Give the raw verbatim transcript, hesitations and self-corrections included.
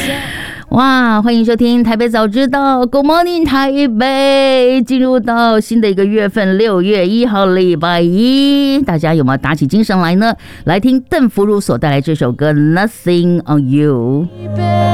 哇，欢迎收听台北早知道 Good Morning 台北，进入到新的一个月份，六月一号礼拜一，大家有没有打起精神来呢？来听邓福如所带来这首歌 Nothing on You。